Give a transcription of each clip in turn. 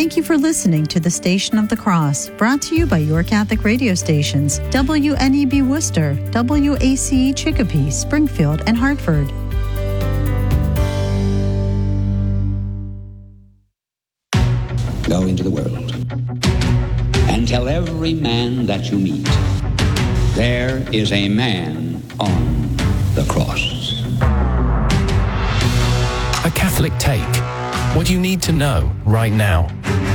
Thank you for listening to the Station of the Cross, brought to you by your Catholic radio stations, WNEB Worcester, WACE Chicopee, Springfield, and Hartford. Go into the world and tell every man that you meet, there is a man on the cross. A Catholic Take. What you need to know right now.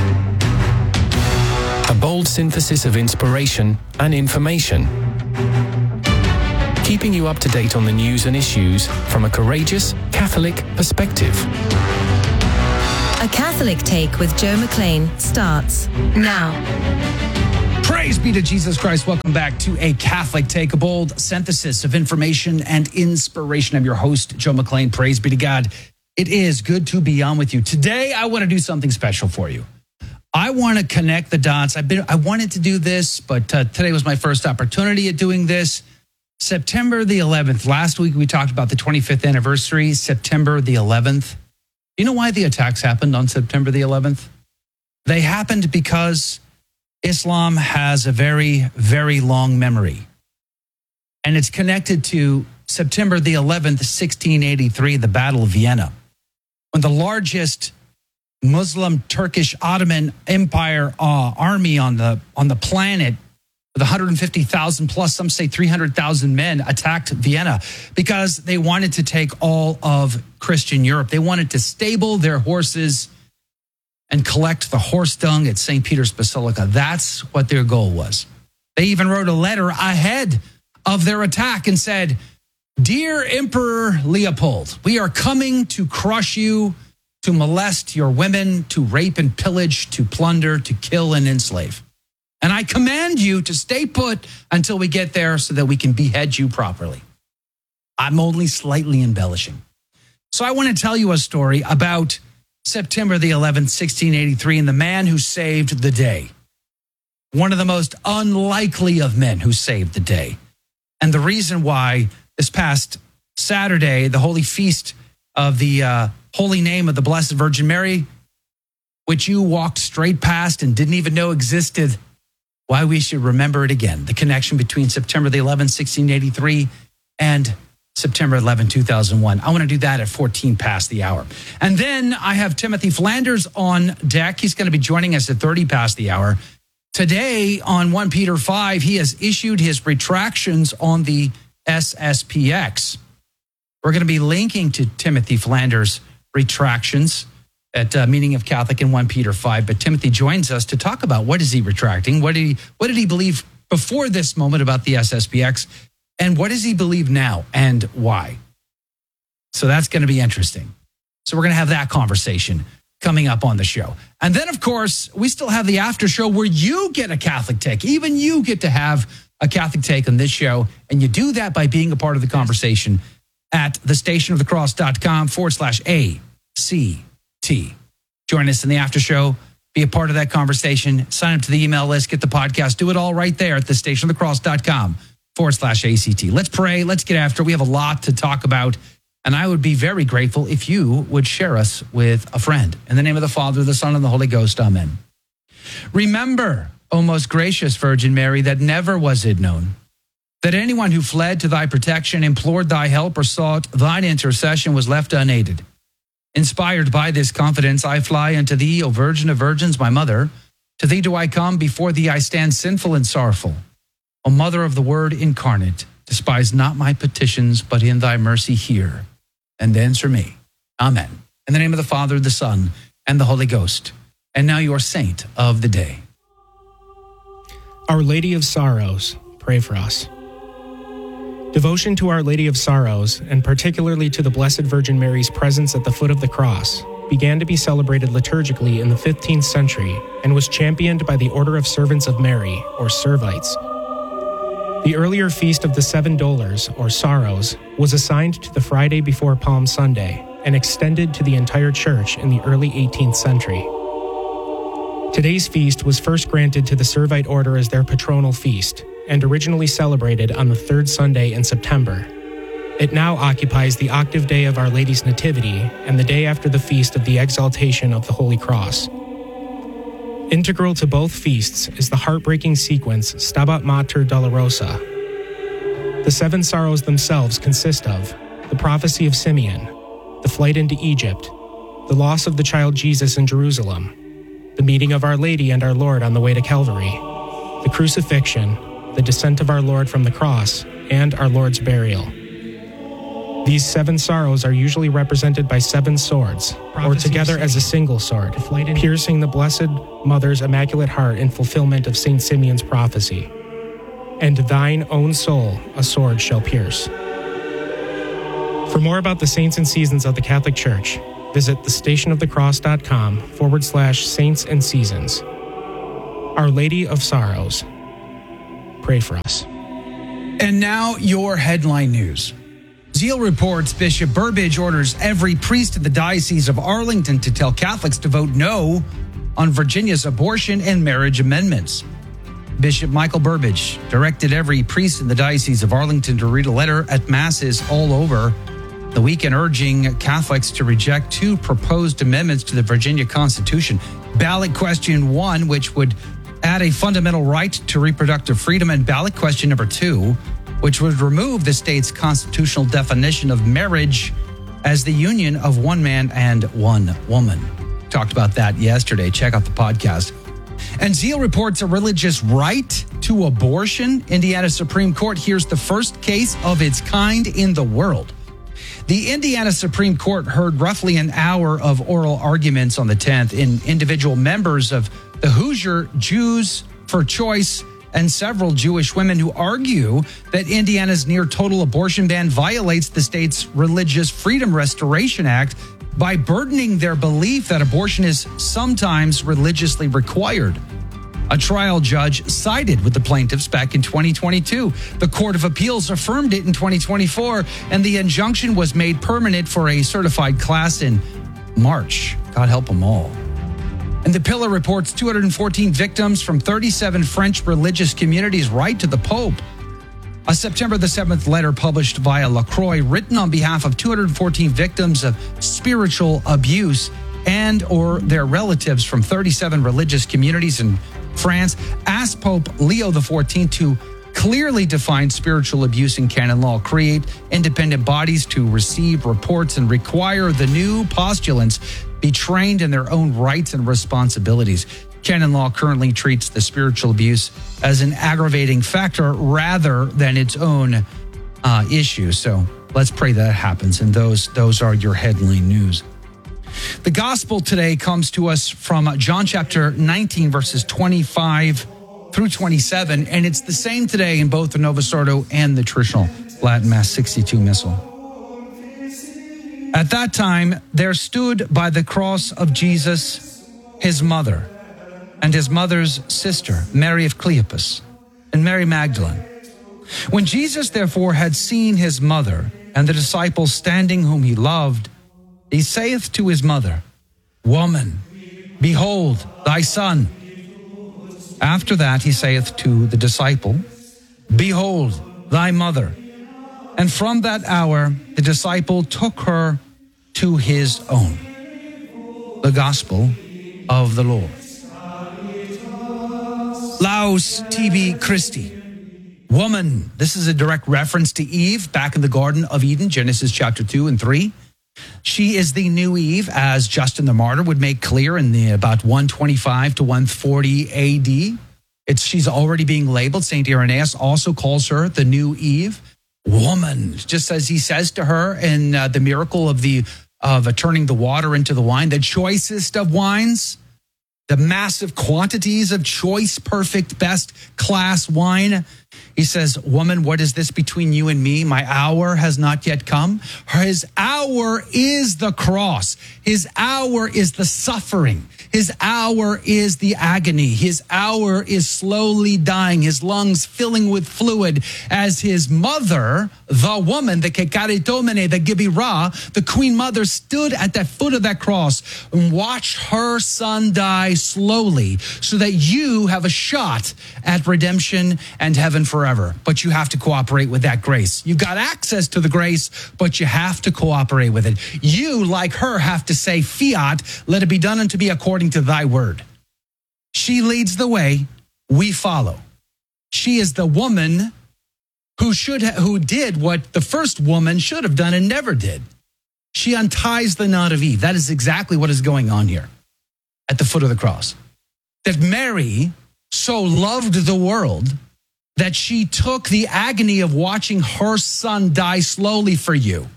A bold synthesis of inspiration and information. Keeping you up to date on the news and issues from a courageous Catholic perspective. A Catholic Take with Joe McLean starts now. Praise be to Jesus Christ. Welcome back to A Catholic Take, a bold synthesis of information and inspiration. I'm your host, Joe McLean. Praise be to God. It is good to be on with you. Today, I want to do something special for you. I want to connect the dots. I wanted to do this, but today was my first opportunity at doing this. September the 11th. Last week, we talked about the 25th anniversary, September the 11th. You know why the attacks happened on September the 11th? They happened because Islam has a very, very long memory. And it's connected to September the 11th, 1683, the Battle of Vienna, when the largest Muslim Turkish Ottoman Empire army on the planet, with 150,000 plus, some say 300,000 men, attacked Vienna because they wanted to take all of Christian Europe. They wanted to stable their horses and collect the horse dung at St. Peter's Basilica. That's what their goal was. They even wrote a letter ahead of their attack and said, "Dear Emperor Leopold, we are coming to crush you, to molest your women, to rape and pillage, to plunder, to kill and enslave. And I command you to stay put until we get there so that we can behead you properly." I'm only slightly embellishing. So I want to tell you a story about September the 11th, 1683, and the man who saved the day. One of the most unlikely of men who saved the day. And the reason why this past Saturday, the Holy Feast of the Holy Name of the Blessed Virgin Mary, which you walked straight past and didn't even know existed, why we should remember it again. The connection between September the 11th, 1683 and September 11, 2001. I want to do that at 14 past the hour. And then I have Timothy Flanders on deck. He's going to be joining us at 30 past the hour. Today on 1 Peter 5, he has issued his retractions on the SSPX. We're going to be linking to Timothy Flanders' retractions at Meaning of Catholic in 1 Peter 5. But Timothy joins us to talk about what is he retracting? What did he believe before this moment about the SSPX? And what does he believe now and why? So that's going to be interesting. So we're going to have that conversation coming up on the show. And then, of course, we still have the after show where you get a Catholic take. Even you get to have a Catholic take on this show. And you do that by being a part of the conversation at thestationofthecross.com/ACT. Join us in the after show. Be a part of that conversation. Sign up to the email list. Get the podcast. Do it all right there at thestationofthecross.com/ACT. Let's pray. Let's get after it. We have a lot to talk about. And I would be very grateful if you would share us with a friend. In the name of the Father, the Son, and the Holy Ghost. Amen. Remember, O most gracious Virgin Mary, that never was it known that anyone who fled to thy protection, implored thy help, or sought thine intercession was left unaided. Inspired by this confidence, I fly unto thee, O Virgin of Virgins, my mother. To thee do I come, before thee I stand sinful and sorrowful. O Mother of the Word incarnate, despise not my petitions, but in thy mercy hear and answer me. Amen. In the name of the Father, the Son, and the Holy Ghost. And now your saint of the day. Our Lady of Sorrows, pray for us. Devotion to Our Lady of Sorrows, and particularly to the Blessed Virgin Mary's presence at the foot of the cross, began to be celebrated liturgically in the 15th century and was championed by the Order of Servants of Mary, or Servites. The earlier Feast of the Seven Dolors, or Sorrows, was assigned to the Friday before Palm Sunday and extended to the entire Church in the early 18th century. Today's feast was first granted to the Servite Order as their patronal feast, and originally celebrated on the third Sunday in September. It now occupies the octave day of Our Lady's Nativity and the day after the feast of the Exaltation of the Holy Cross. Integral to both feasts is the heartbreaking sequence Stabat Mater Dolorosa. The 7 sorrows themselves consist of the prophecy of Simeon, the flight into Egypt, the loss of the child Jesus in Jerusalem, the meeting of Our Lady and our Lord on the way to Calvary, the crucifixion, the descent of our Lord from the cross, and our Lord's burial. These 7 sorrows are usually represented by 7 swords, or together as a single sword, piercing the Blessed Mother's Immaculate Heart in fulfillment of St. Simeon's prophecy. And thine own soul a sword shall pierce. For more about the saints and seasons of the Catholic Church, visit thestationofthecross.com/saints and seasons. Our Lady of Sorrows, pray for us. And now your headline news. Zeal reports Bishop Burbidge orders every priest in the Diocese of Arlington to tell Catholics to vote no on Virginia's abortion and marriage amendments. Bishop Michael Burbidge directed every priest in the Diocese of Arlington to read a letter at masses all over the weekend urging Catholics to reject 2 proposed amendments to the Virginia Constitution. Ballot question 1, which would add a fundamental right to reproductive freedom, and ballot question number 2, which would remove the state's constitutional definition of marriage as the union of one man and one woman. Talked about that yesterday. Check out the podcast. And Zeal reports a religious right to abortion. Indiana Supreme Court hears the first case of its kind in the world. The Indiana Supreme Court heard roughly an hour of oral arguments on the 10th in individual members of the Hoosier Jews for Choice and several Jewish women who argue that Indiana's near total abortion ban violates the state's Religious Freedom Restoration Act by burdening their belief that abortion is sometimes religiously required. A trial judge sided with the plaintiffs back in 2022. The Court of Appeals affirmed it in 2024, and the injunction was made permanent for a certified class in March. God help them all. And the Pillar reports 214 victims from 37 French religious communities write to the Pope. A September the 7th letter published via LaCroix, written on behalf of 214 victims of spiritual abuse and or their relatives from 37 religious communities in France, asked Pope Leo XIV to clearly define spiritual abuse in canon law, create independent bodies to receive reports, and require the new postulants be trained in their own rights and responsibilities. Canon law currently treats the spiritual abuse as an aggravating factor rather than its own issue. So let's pray that happens. And those are your headline news. The gospel today comes to us from John chapter 19, verses 25 through 27. And it's the same today in both the Novus Ordo and the traditional Latin Mass 62 Missal. At that time, there stood by the cross of Jesus his mother and his mother's sister, Mary of Cleopas, and Mary Magdalene. When Jesus, therefore, had seen his mother and the disciples standing whom he loved, he saith to his mother, Woman, behold thy son. After that he saith to the disciple, Behold thy mother. And from that hour the disciple took her to his own. The Gospel of the Lord. Laus tibi Christi. Woman, this is a direct reference to Eve back in the Garden of Eden, Genesis chapter 2 and 3. She is the new Eve, as Justin the Martyr would make clear in the about 125 to 140 AD. She's already being labeled. St. Irenaeus also calls her the new Eve. Woman, just as he says to her in the miracle of turning the water into the wine, the choicest of wines, the massive quantities of choice, perfect, best class wine. He says, Woman, what is this between you and me? My hour has not yet come. His hour is the cross. His hour is the suffering. His hour is the agony. His hour is slowly dying, his lungs filling with fluid as his mother, the woman, the Kekaritomene, the Gibirah, the Queen Mother, stood at the foot of that cross and watched her son die slowly so that you have a shot at redemption and heaven forever. But you have to cooperate with that grace. You've got access to the grace, but you have to cooperate with it. You, like her, have to say, Fiat, let it be done unto me according to thy word. She leads the way. We follow. She is the woman who did what the first woman should have done and never did. She unties the knot of Eve. That is exactly what is going on here at the foot of the cross. That Mary so loved the world that she took the agony of watching her son die slowly for you.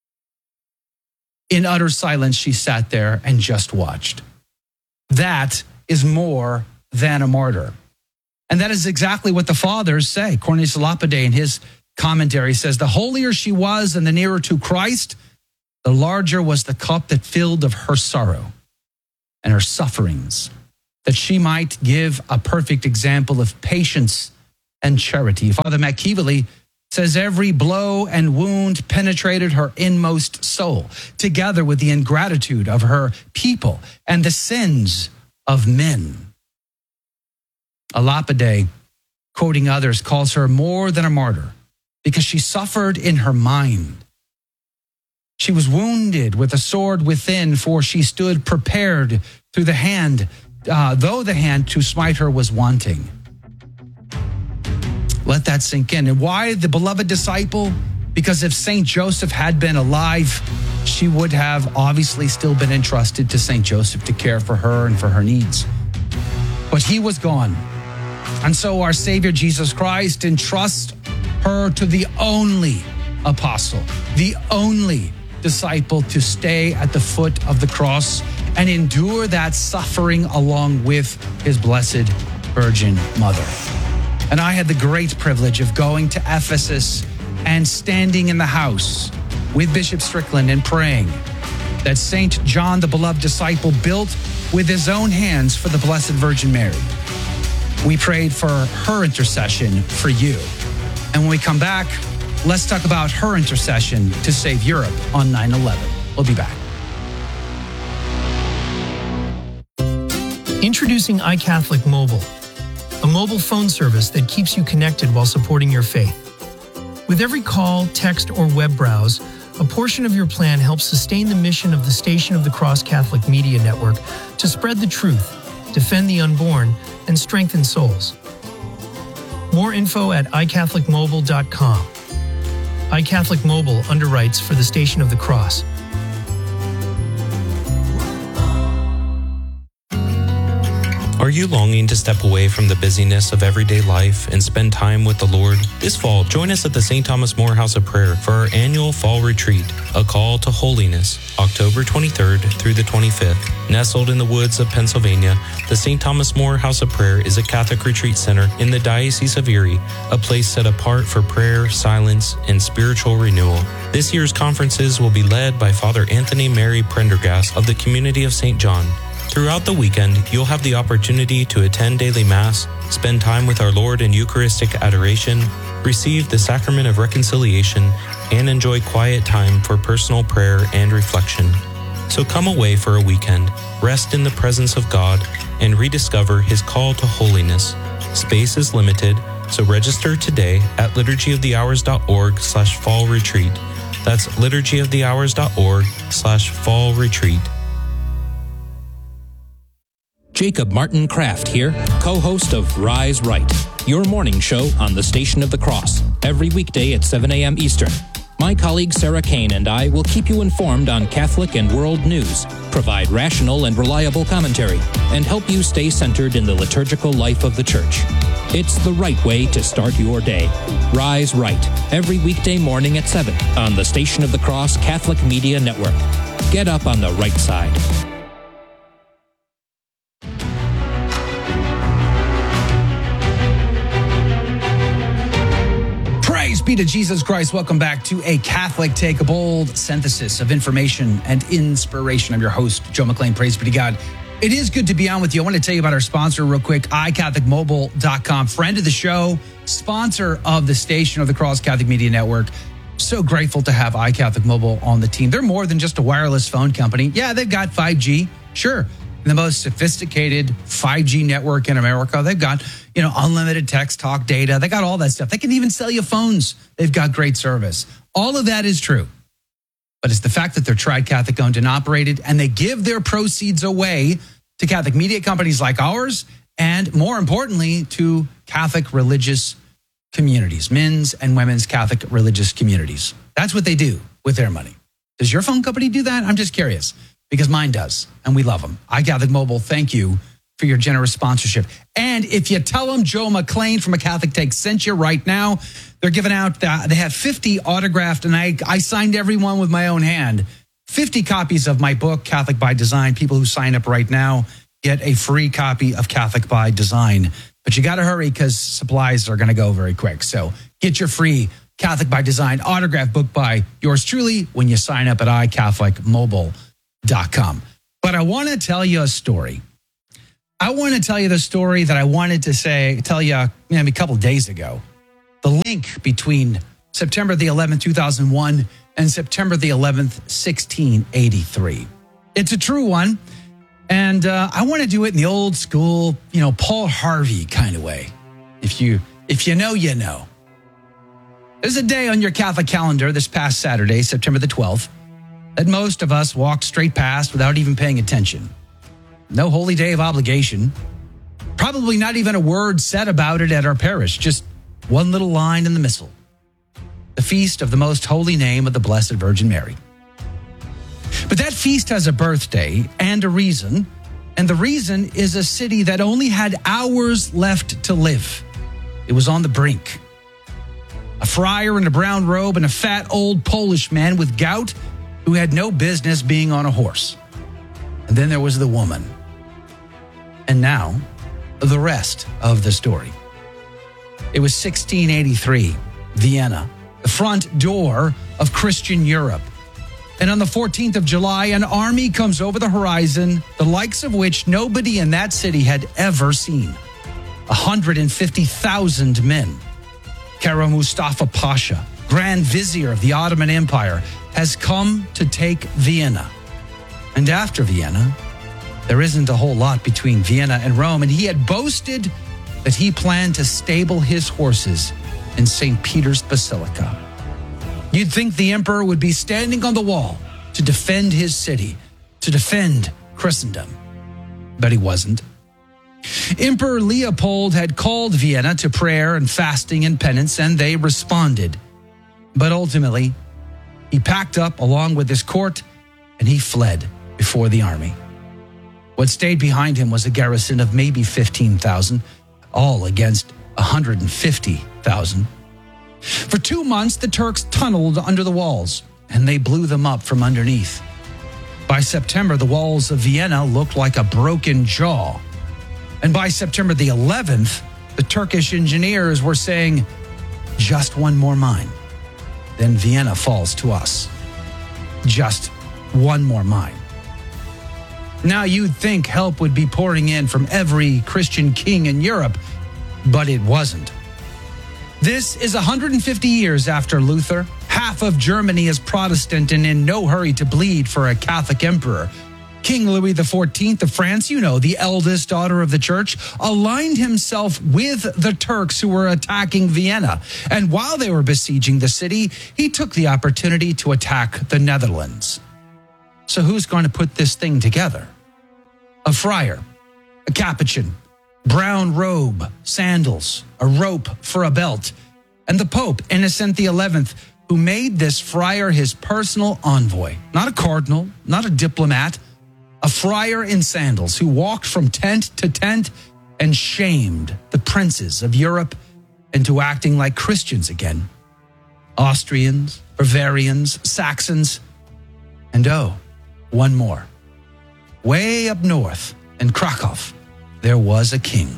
In utter silence, she sat there and just watched. That is more than a martyr. And that is exactly what the fathers say. Cornelius Lapide in his commentary says, the holier she was and the nearer to Christ, the larger was the cup that filled of her sorrow and her sufferings, that she might give a perfect example of patience and charity. Father McKeevely says every blow and wound penetrated her inmost soul, together with the ingratitude of her people and the sins of men. Lapide, quoting others, calls her more than a martyr because she suffered in her mind. She was wounded with a sword within, for she stood prepared through the hand, though the hand to smite her was wanting. Let that sink in. And why the beloved disciple? Because if St. Joseph had been alive, she would have obviously still been entrusted to St. Joseph to care for her and for her needs. But he was gone. And so our Savior Jesus Christ entrusts her to the only apostle, the only disciple to stay at the foot of the cross and endure that suffering along with his blessed Virgin Mother. And I had the great privilege of going to Ephesus and standing in the house with Bishop Strickland and praying that St. John, the beloved disciple, built with his own hands for the Blessed Virgin Mary. We prayed for her intercession for you. And when we come back, let's talk about her intercession to save Europe on 9/11. We'll be back. Introducing iCatholic Mobile, a mobile phone service that keeps you connected while supporting your faith. With every call, text, or web browse, a portion of your plan helps sustain the mission of the Station of the Cross Catholic Media Network to spread the truth, defend the unborn, and strengthen souls. More info at iCatholicMobile.com. iCatholic Mobile underwrites for the Station of the Cross. Are you longing to step away from the busyness of everyday life and spend time with the Lord? This fall, join us at the St. Thomas More House of Prayer for our annual Fall Retreat, A Call to Holiness, October 23rd through the 25th. Nestled in the woods of Pennsylvania, the St. Thomas More House of Prayer is a Catholic retreat center in the Diocese of Erie, a place set apart for prayer, silence, and spiritual renewal. This year's conferences will be led by Father Anthony Mary Prendergast of the Community of St. John. Throughout the weekend, you'll have the opportunity to attend daily Mass, spend time with our Lord in Eucharistic adoration, receive the Sacrament of Reconciliation, and enjoy quiet time for personal prayer and reflection. So come away for a weekend, rest in the presence of God, and rediscover His call to holiness. Space is limited, so register today at liturgyofthehours.org/fall retreat. That's liturgyofthehours.org/fall retreat. Jacob Martin Kraft here, co-host of Rise Right, your morning show on the Station of the Cross, every weekday at 7 a.m. Eastern. My colleague Sarah Kane and I will keep you informed on Catholic and world news, provide rational and reliable commentary, and help you stay centered in the liturgical life of the Church. It's the right way to start your day. Rise Right, every weekday morning at 7 on the Station of the Cross Catholic Media Network. Get up on the right side. Praise be to Jesus Christ. Welcome back to A Catholic Take, a bold synthesis of information and inspiration. I'm your host, Joe McLean. Praise be to God. It is good to be on with you. I want to tell you about our sponsor real quick, iCatholicMobile.com. Friend of the show, sponsor of the Station of the Cross Catholic Media Network. So grateful to have iCatholic Mobile on the team. They're more than just a wireless phone company. Yeah, they've got 5G, sure. The most sophisticated 5G network in America. They've got, unlimited text, talk, data. They got all that stuff. They can even sell you phones. They've got great service. All of that is true. But it's the fact that they're tried Catholic owned and operated, and they give their proceeds away to Catholic media companies like ours and more importantly, to Catholic religious communities, men's and women's Catholic religious communities. That's what they do with their money. Does your phone company do that? I'm just curious, because mine does, and we love them. iCatholic Mobile, thank you for your generous sponsorship. And if you tell them Joe McClain from A Catholic Take sent you right now, they're giving out, they have 50 autographed, and I signed every one with my own hand. 50 copies of my book, Catholic by Design. People who sign up right now get a free copy of Catholic by Design. But you got to hurry because supplies are going to go very quick. So get your free Catholic by Design autograph book by yours truly when you sign up at iCatholicMobile.com. But I want to tell you a story. I want to tell you the story that I wanted to tell you a couple of days ago. The link between September the 11th, 2001 and September the 11th, 1683. It's a true one. And I want to do it in the old school, Paul Harvey kind of way. If you know, you know. There's a day on your Catholic calendar this past Saturday, September the 12th, that most of us walked straight past without even paying attention. No holy day of obligation. Probably not even a word said about it at our parish. Just one little line in the missal. The feast of the most holy name of the Blessed Virgin Mary. But that feast has a birthday and a reason. And the reason is a city that only had hours left to live. It was on the brink. A friar in a brown robe and a fat old Polish man with gout who had no business being on a horse. And then there was the woman. And now, the rest of the story. It was 1683, Vienna, the front door of Christian Europe. And on the 14th of July, an army comes over the horizon, the likes of which nobody in that city had ever seen. 150,000 men. Kara Mustafa Pasha, Grand Vizier of the Ottoman Empire, has come to take Vienna. And after Vienna, there isn't a whole lot between Vienna and Rome, and he had boasted that he planned to stable his horses in St. Peter's Basilica. You'd think the emperor would be standing on the wall to defend his city, to defend Christendom. But he wasn't. Emperor Leopold had called Vienna to prayer and fasting and penance, and they responded. But ultimately, he packed up along with his court, and he fled before the army. What stayed behind him was a garrison of maybe 15,000, all against 150,000. For 2 months, the Turks tunneled under the walls, and they blew them up from underneath. By September, the walls of Vienna looked like a broken jaw. And by September the 11th, the Turkish engineers were saying, just one more mine, then Vienna falls to us. Just one more mine. Now you'd think help would be pouring in from every Christian king in Europe, but it wasn't. This is 150 years after Luther. Half of Germany is Protestant and in no hurry to bleed for a Catholic emperor. King Louis XIV of France, the eldest daughter of the church, aligned himself with the Turks who were attacking Vienna. And while they were besieging the city, he took the opportunity to attack the Netherlands. So who's going to put this thing together? A friar, a capuchin, brown robe, sandals, a rope for a belt, and the Pope, Innocent XI, who made this friar his personal envoy. Not a cardinal, not a diplomat, a friar in sandals who walked from tent to tent and shamed the princes of Europe into acting like Christians again. Austrians, Bavarians, Saxons, and one more. Way up north in Krakow, there was a king.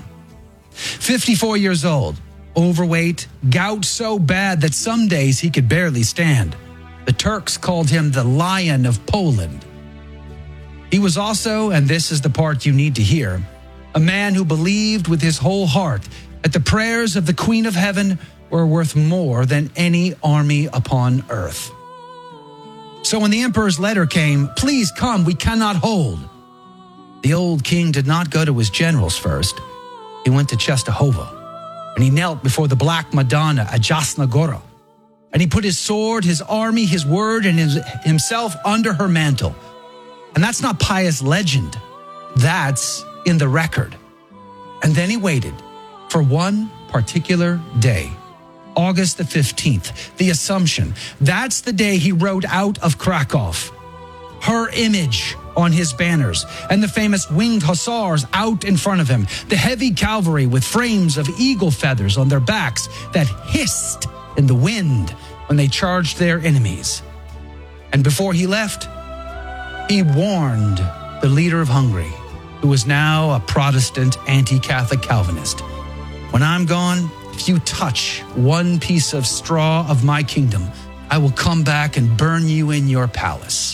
54 years old, overweight, gout so bad that some days he could barely stand. The Turks called him the Lion of Poland. He was also, and this is the part you need to hear, a man who believed with his whole heart that the prayers of the Queen of Heaven were worth more than any army upon earth. So when the emperor's letter came, please come, we cannot hold, the old king did not go to his generals first. He went to Czestochowa, and he knelt before the Black Madonna at Jasna Gora. And he put his sword, his army, his word, and himself under her mantle. And that's not pious legend. That's in the record. And then he waited for one particular day, August the 15th, the Assumption. That's the day he rode out of Krakow. Her image on his banners, and the famous winged hussars out in front of him, the heavy cavalry with frames of eagle feathers on their backs that hissed in the wind when they charged their enemies. And before he left, he warned the leader of Hungary, who was now a Protestant anti-Catholic Calvinist, "When I'm gone, if you touch one piece of straw of my kingdom, I will come back and burn you in your palace."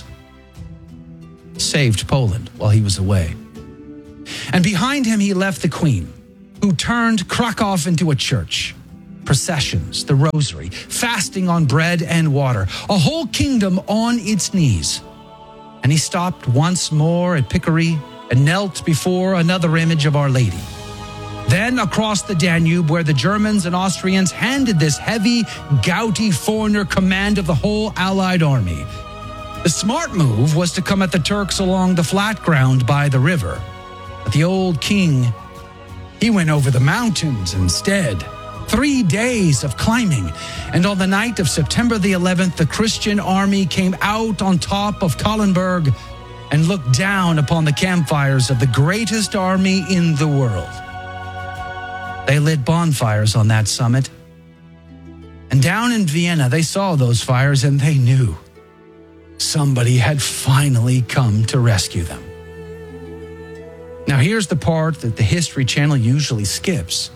Saved Poland while he was away. And behind him, he left the Queen, who turned Krakow into a church. Processions, the rosary, fasting on bread and water, a whole kingdom on its knees. And he stopped once more at Pickary and knelt before another image of Our Lady. Then across the Danube, where the Germans and Austrians handed this heavy, gouty foreigner command of the whole Allied army. The smart move was to come at the Turks along the flat ground by the river. But the old king, he went over the mountains instead. 3 days of climbing. And on the night of September the 11th, the Christian army came out on top of Kahlenberg and looked down upon the campfires of the greatest army in the world. They lit bonfires on that summit. And down in Vienna, they saw those fires and they knew somebody had finally come to rescue them. Now, here's the part that the History Channel usually skips.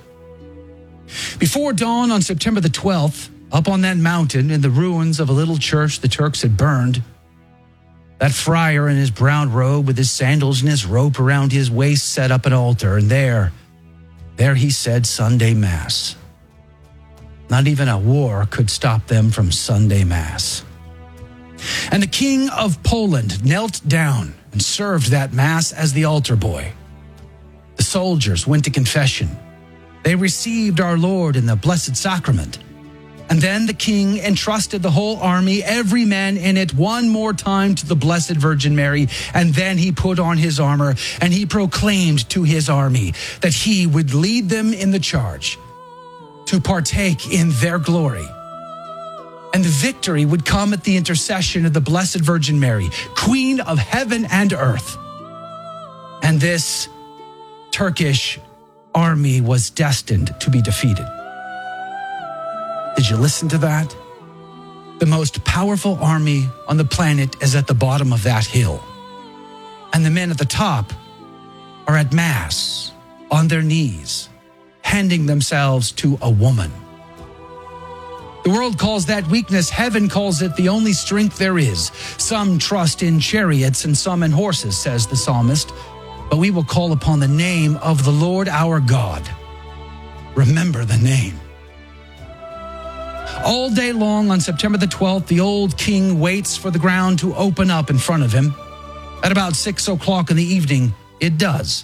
Before dawn on September the 12th, up on that mountain in the ruins of a little church the Turks had burned, that friar in his brown robe with his sandals and his rope around his waist set up an altar, and there he said Sunday Mass. Not even a war could stop them from Sunday Mass. And the King of Poland knelt down and served that Mass as the altar boy. The soldiers went to confession. They received our Lord in the Blessed Sacrament. And then the king entrusted the whole army, every man in it, one more time to the Blessed Virgin Mary. And then he put on his armor and he proclaimed to his army that he would lead them in the charge to partake in their glory. And the victory would come at the intercession of the Blessed Virgin Mary, Queen of heaven and earth. And this Turkish army was destined to be defeated. Did you listen to that? The most powerful army on the planet is at the bottom of that hill. And the men at the top are at Mass, on their knees, handing themselves to a woman. The world calls that weakness. Heaven calls it the only strength there is. Some trust in chariots and some in horses, says the psalmist. But we will call upon the name of the Lord our God. Remember the name. All day long on September the 12th, the old king waits for the ground to open up in front of him. At about 6 o'clock in the evening, it does.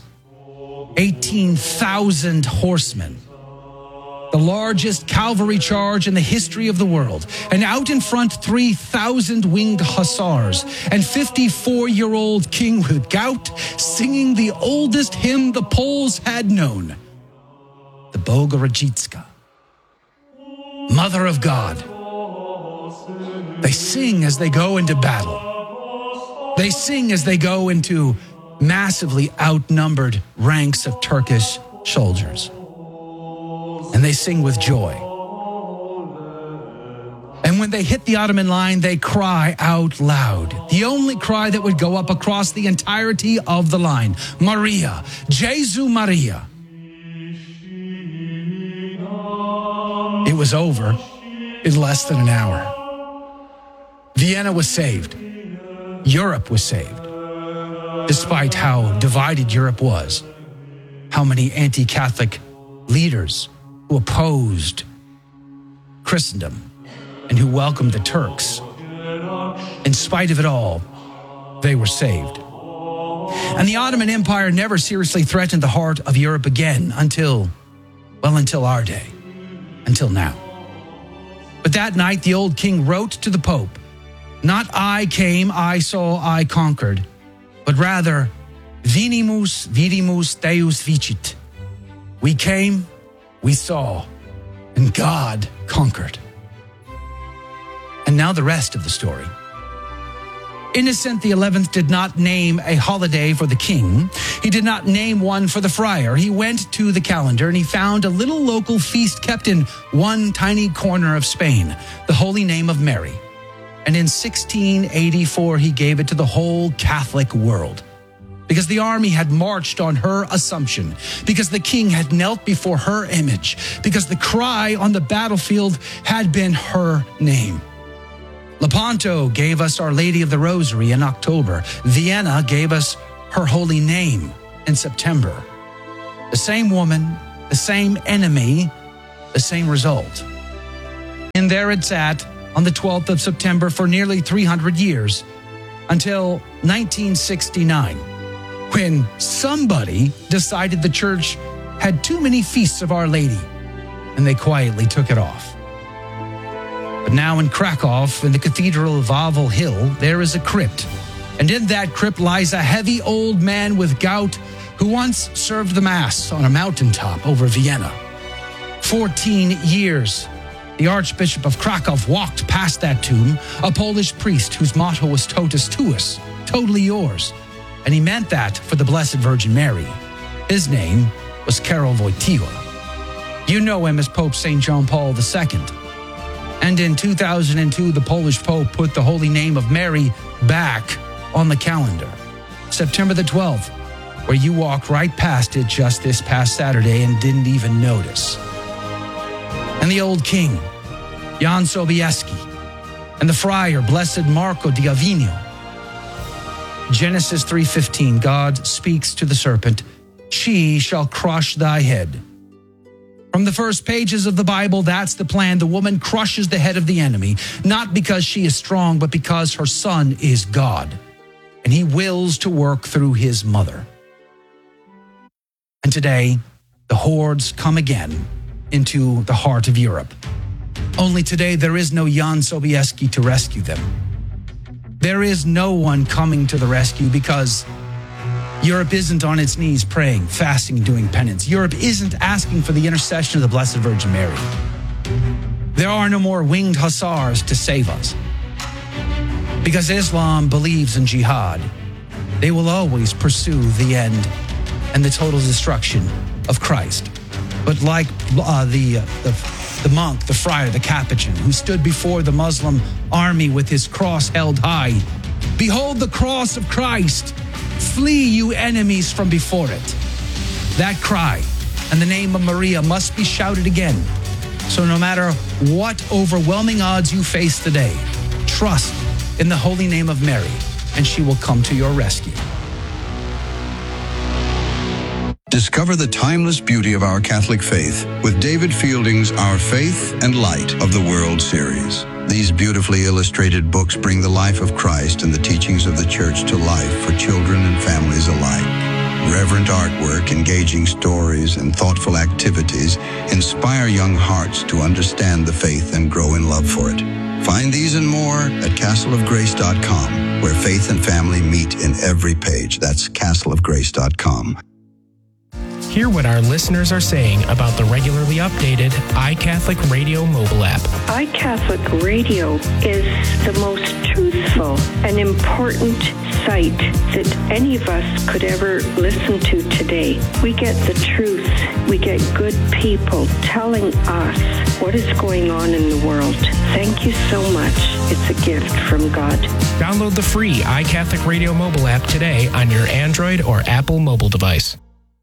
18,000 horsemen. The largest cavalry charge in the history of the world. And out in front, 3,000 winged hussars and 54-year-old king with gout singing the oldest hymn the Poles had known, the Bogorodica, Mother of God. They sing as they go into battle. They sing as they go into massively outnumbered ranks of Turkish soldiers. And they sing with joy. And when they hit the Ottoman line, they cry out loud. The only cry that would go up across the entirety of the line. Maria, Jesu Maria. It was over in less than an hour. Vienna was saved. Europe was saved. Despite how divided Europe was, how many anti-Catholic leaders who opposed Christendom and who welcomed the Turks. In spite of it all, they were saved. And the Ottoman Empire never seriously threatened the heart of Europe again until our day, until now. But that night, the old king wrote to the Pope, not I came, I saw, I conquered, but rather, Venimus, vidimus, Deus vicit. We came, we saw, and God conquered. And now the rest of the story. Innocent XI did not name a holiday for the king. He did not name one for the friar. He went to the calendar and he found a little local feast kept in one tiny corner of Spain, the holy name of Mary. And in 1684, he gave it to the whole Catholic world. Because the army had marched on her assumption, because the king had knelt before her image, because the cry on the battlefield had been her name. Lepanto gave us Our Lady of the Rosary in October. Vienna gave us her holy name in September. The same woman, the same enemy, the same result. And there it sat on the 12th of September for nearly 300 years, until 1969, when somebody decided the church had too many feasts of Our Lady, and they quietly took it off. But now in Krakow, in the Cathedral of Wawel Hill, there is a crypt. And in that crypt lies a heavy old man with gout who once served the Mass on a mountaintop over Vienna. 14 years, the Archbishop of Krakow walked past that tomb, a Polish priest whose motto was Totus Tuus, totally yours. And he meant that for the Blessed Virgin Mary. His name was Karol Wojtyła. You know him as Pope St. John Paul II. And in 2002, the Polish Pope put the holy name of Mary back on the calendar. September the 12th, where you walked right past it just this past Saturday and didn't even notice. And the old king, Jan Sobieski, and the friar, Blessed Marco di Avignon. Genesis 3:15, God speaks to the serpent, she shall crush thy head. From the first pages of the Bible, that's the plan. The woman crushes the head of the enemy, not because she is strong, but because her son is God, and he wills to work through his mother. And today, the hordes come again into the heart of Europe. Only today, there is no Jan Sobieski to rescue them. There is no one coming to the rescue because Europe isn't on its knees praying, fasting, doing penance. Europe isn't asking for the intercession of the Blessed Virgin Mary. There are no more winged hussars to save us. Because Islam believes in jihad, they will always pursue the end and the total destruction of Christ. But like the monk, the friar, the Capuchin, who stood before the Muslim army with his cross held high, behold the cross of Christ. Flee, you enemies, from before it. That cry and the name of Maria must be shouted again. So no matter what overwhelming odds you face today, trust in the holy name of Mary, and she will come to your rescue. Discover the timeless beauty of our Catholic faith with David Fielding's Our Faith and Light of the World series. These beautifully illustrated books bring the life of Christ and the teachings of the Church to life for children and families alike. Reverent artwork, engaging stories, and thoughtful activities inspire young hearts to understand the faith and grow in love for it. Find these and more at castleofgrace.com, where faith and family meet in every page. That's castleofgrace.com. Hear what our listeners are saying about the regularly updated iCatholic Radio mobile app. iCatholic Radio is the most truthful and important site that any of us could ever listen to today. We get the truth. We get good people telling us what is going on in the world. Thank you so much. It's a gift from God. Download the free iCatholic Radio mobile app today on your Android or Apple mobile device.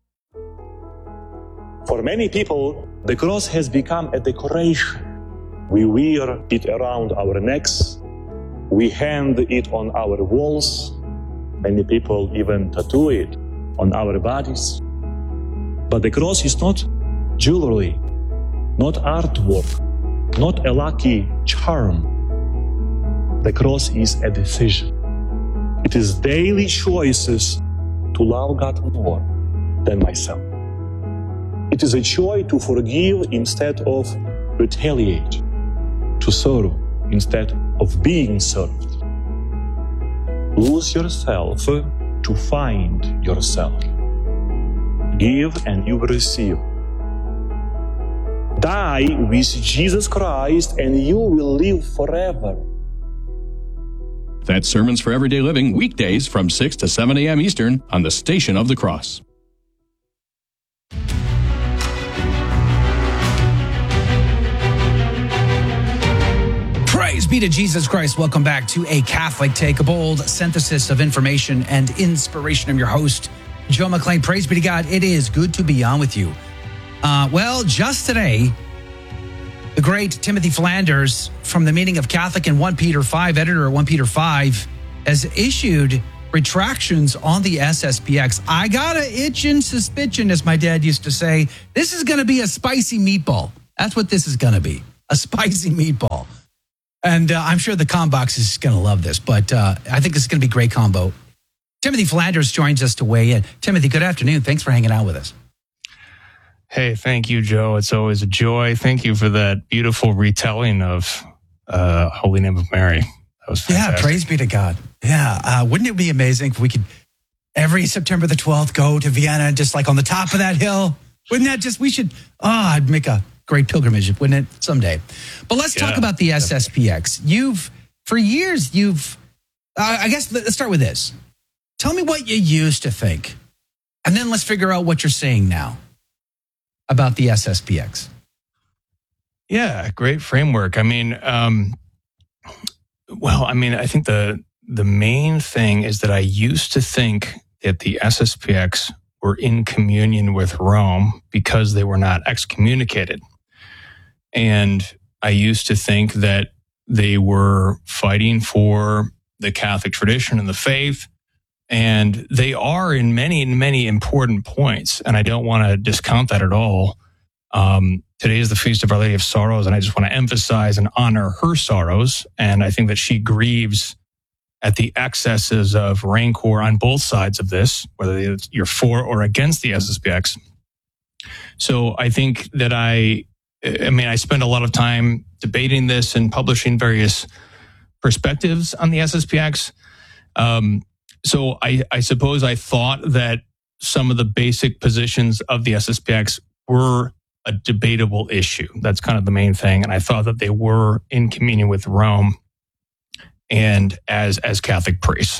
For many people, the cross has become a decoration. We wear it around our necks. We hang it on our walls. Many people even tattoo it on our bodies. But the cross is not jewelry, not artwork, not a lucky charm. The cross is a decision. It is daily choices to love God more than myself. It is a choice to forgive instead of retaliate, to serve instead of being served. Lose yourself to find yourself. Give and you will receive. die with Jesus Christ and you will live forever. That's Sermons for Everyday Living, weekdays from 6 to 7 a.m. Eastern on the Station of the Cross. Praise be to Jesus Christ. Welcome back to A Catholic Take, a bold synthesis of information and inspiration. I'm your host, Joe McClain. Praise be to God. It is good to be on with you. Well, just today, the great Timothy Flanders from the Meaning of Catholic and 1 Peter 5, editor at 1 Peter 5, has issued retractions on the SSPX. I got an itching suspicion, as my dad used to say. This is going to be a spicy meatball. That's what this is going to be, a spicy meatball. And I'm sure the Combox is going to love this, but I think this is going to be a great combo. Timothy Flanders joins us to weigh in. Timothy, good afternoon. Thanks for hanging out with us. Hey, thank you, Joe. It's always a joy. Thank you for that beautiful retelling of Holy Name of Mary. That was fantastic. Yeah, praise be to God. Yeah, wouldn't it be amazing if we could every September the 12th go to Vienna and just like on the top of that hill? Wouldn't that just, we should, I'd make a great pilgrimage, wouldn't it, someday? But let's talk about the SSPX. For years, I guess let's start with this. Tell me what you used to think, and then let's figure out what you're saying now about the SSPX. Yeah, great framework. I mean, I think the main thing is that I used to think that the SSPX were in communion with Rome because they were not excommunicated. And I used to think that they were fighting for the Catholic tradition and the faith. And they are in many, many important points. And I don't want to discount that at all. Today is the Feast of Our Lady of Sorrows, and I just want to emphasize and honor her sorrows. And I think that she grieves at the excesses of rancor on both sides of this, whether you're for or against the SSPX. So I think that I spend a lot of time debating this and publishing various perspectives on the SSPX. So I suppose I thought that some of the basic positions of the SSPX were a debatable issue. That's kind of the main thing. And I thought that they were in communion with Rome and as Catholic priests.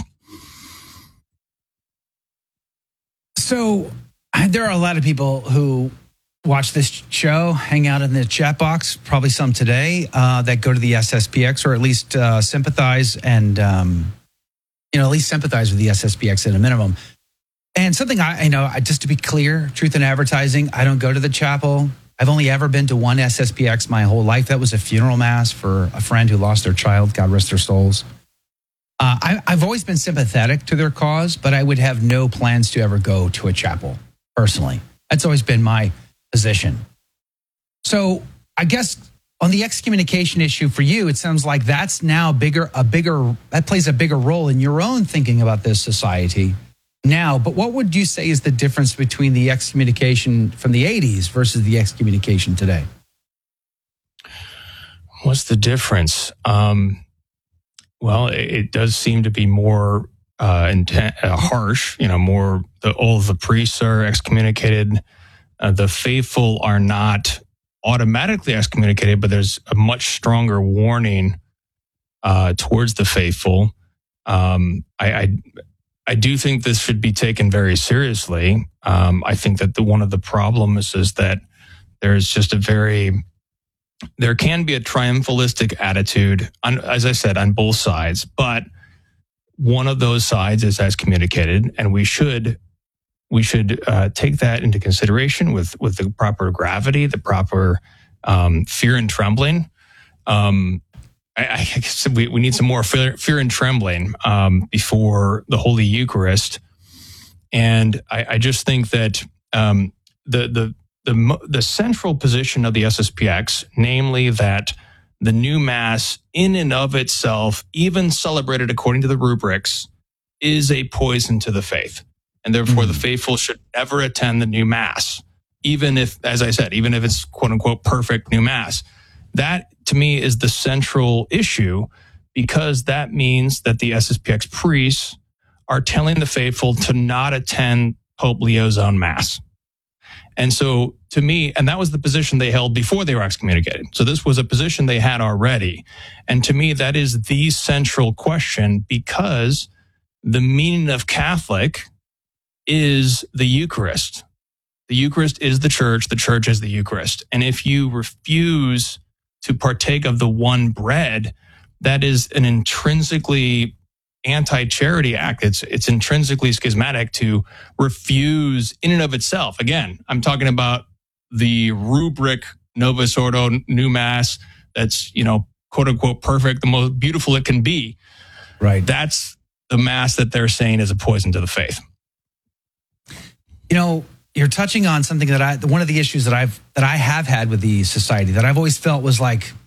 So there are a lot of people who watch this show, hang out in the chat box, probably some today, that go to the SSPX or at least sympathize and at least sympathize with the SSPX at a minimum. And something just to be clear, truth in advertising, I don't go to the chapel. I've only ever been to one SSPX my whole life. That was a funeral mass for a friend who lost their child. God rest their souls. I've always been sympathetic to their cause, but I would have no plans to ever go to a chapel personally. That's always been my position. So I guess on the excommunication issue for you, it sounds like that's now that plays a bigger role in your own thinking about this society now. But what would you say is the difference between the excommunication from the 80s versus the excommunication today? What's the difference? Well, it does seem to be more harsh. All of the priests are excommunicated. The faithful are not automatically excommunicated, but there's a much stronger warning towards the faithful. I do think this should be taken very seriously. I think that one of the problems is that there's just there can be a triumphalistic attitude, as I said, on both sides, but one of those sides is excommunicated, and we should take that into consideration with the proper gravity, the proper fear and trembling. I guess we need some more fear and trembling before the Holy Eucharist, and I just think that the central position of the SSPX, namely that the new Mass in and of itself, even celebrated according to the rubrics, is a poison to the faith. And therefore, the faithful should never attend the new Mass, even if, as I said, even if it's quote unquote perfect new Mass. That to me is the central issue, because that means that the SSPX priests are telling the faithful to not attend Pope Leo's own Mass. And so to me, and that was the position they held before they were excommunicated. So this was a position they had already. And to me, that is the central question, because the meaning of Catholic is the Eucharist. The Eucharist is the church is the Eucharist. And if you refuse to partake of the one bread, that is an intrinsically anti-charity act. It's intrinsically schismatic to refuse in and of itself. Again, I'm talking about the rubric Novus Ordo New Mass that's, quote unquote, perfect, the most beautiful it can be. Right. That's the Mass that they're saying is a poison to the faith. You're touching on something that one of the issues that I have had with the society that I've always felt was like,